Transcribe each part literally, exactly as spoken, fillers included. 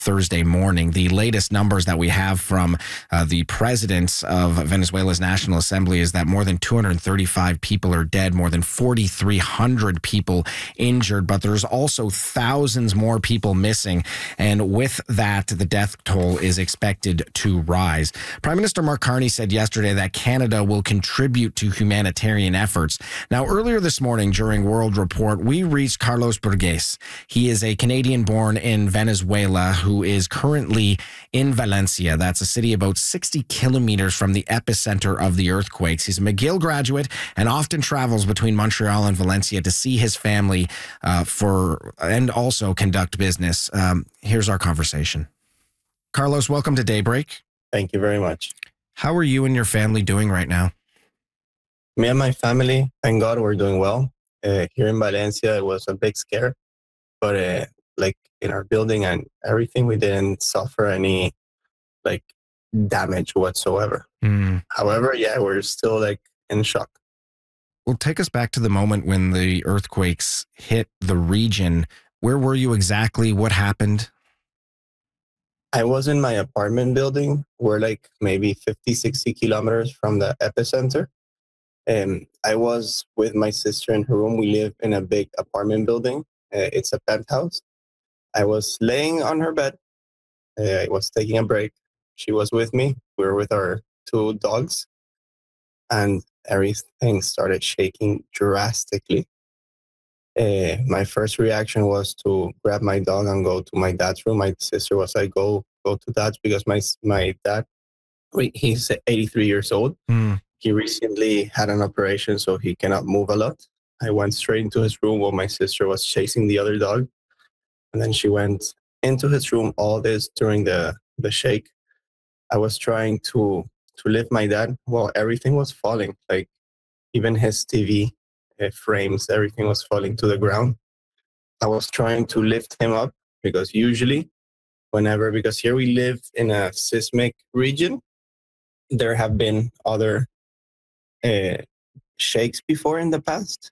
Thursday morning. The latest numbers that we have from uh, the president of Venezuela's National Assembly is that more than two hundred thirty-five people are dead, more than four thousand three hundred people injured, but there's also thousands more people missing. And with that, the death toll is expected to rise. Prime Minister Mark Carney said yesterday that Canada will contribute to humanitarian efforts. Now, earlier this morning during World Report, we reached Carlos Burgues. He is a Canadian born in Venezuela who is currently in Valencia. That's a city about sixty kilometers from the epicenter of the earthquakes. He's a McGill graduate and often travels between Montreal and Valencia to see his family uh, for and also conduct business. Um, here's our conversation. Carlos, welcome to Daybreak. Thank you very much. How are you and your family doing right now? Me and my family, thank God, we're doing well. Uh, here in Valencia, it was a big scare, but uh, like in our building and everything, we didn't suffer any like damage whatsoever. Mm. However, yeah, we're still like in shock. Well, take us back to the moment when the earthquakes hit the region. Where were you exactly? What happened? I was in my apartment building. We're like maybe fifty, sixty kilometers from the epicenter. And I was with my sister in her room. We live in a big apartment building. Uh, it's a penthouse. I was laying on her bed. Uh, I was taking a break. She was with me. We were with our two dogs. And everything started shaking drastically. Uh, my first reaction was to grab my dog and go to my dad's room. My sister was like, go go to dad's because my my dad, he's eighty-three years old. Mm. He recently had an operation, so he cannot move a lot. I went straight into his room while my sister was chasing the other dog. And then she went into his room, all this during the, the shake. I was trying to, to lift my dad while everything was falling. Like even his T V uh, frames, everything was falling to the ground. I was trying to lift him up because usually whenever, because here we live in a seismic region, there have been other uh, shakes before in the past,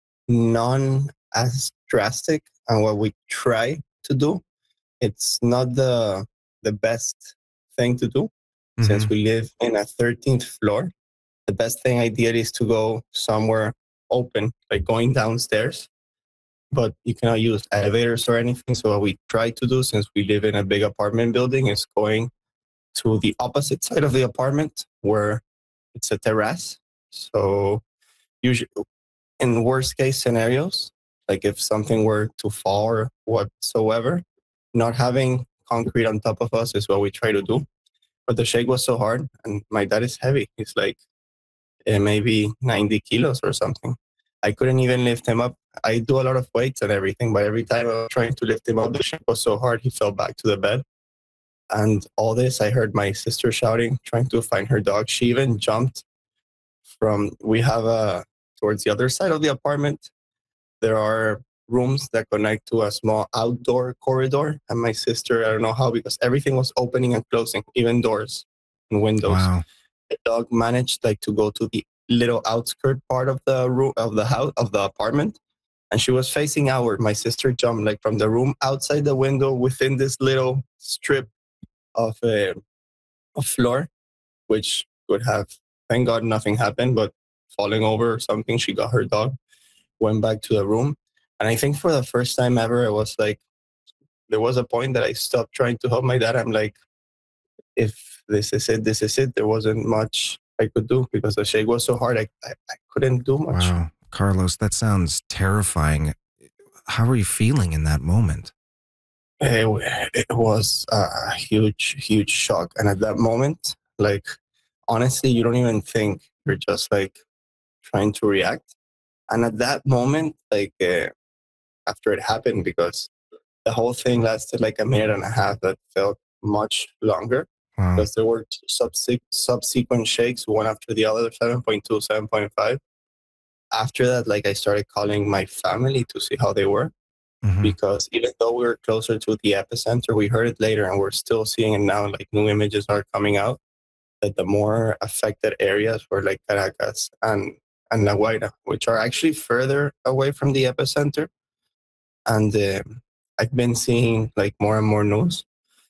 none as drastic. And what we try to do, it's not the the best thing to do. Mm-hmm. Since we live in a thirteenth floor, the best thing ideally is to go somewhere open, like going downstairs. But you cannot use elevators or anything. So what we try to do, since we live in a big apartment building, is going to the opposite side of the apartment where it's a terrace. So usually in worst case scenarios, like if something were to fall or whatsoever, not having concrete on top of us is what we try to do. But the shake was so hard, and my dad is heavy. He's like uh, maybe ninety kilos or something. I couldn't even lift him up. I do a lot of weights and everything, but every time I was trying to lift him up, the shake was so hard, he fell back to the bed. And all this, I heard my sister shouting, trying to find her dog. She even jumped from, we have a, towards the other side of the apartment, there are rooms that connect to a small outdoor corridor. And my sister, I don't know how, because everything was opening and closing, even doors and windows. Wow. The dog managed like to go to the little outskirt part of the room, of the house, of the apartment. And she was facing outward. My sister jumped like from the room outside the window within this little strip of a, a floor, which would have, thank God nothing happened, but falling over or something, she got her dog, went back to the room. And I think for the first time ever, I was like, there was a point that I stopped trying to help my dad. I'm like, if this is it, this is it. There wasn't much I could do because the shake was so hard. I, I, I couldn't do much. Wow. Carlos, that sounds terrifying. How are you feeling in that moment? It, it was a huge, huge shock. And at that moment, like, honestly, you don't even think. You're just like trying to react. And at that moment, like uh, after it happened, because the whole thing lasted like a minute and a half, that felt much longer. Wow. Because there were two subse- subsequent shakes, one after the other, seven point two, seven point five. After that, like I started calling my family to see how they were. Mm-hmm. Because even though we were closer to the epicenter, we heard it later and we're still seeing it now. Like new images are coming out that the more affected areas were like Caracas and, and La Guaira, which are actually further away from the epicenter. And uh, I've been seeing like more and more news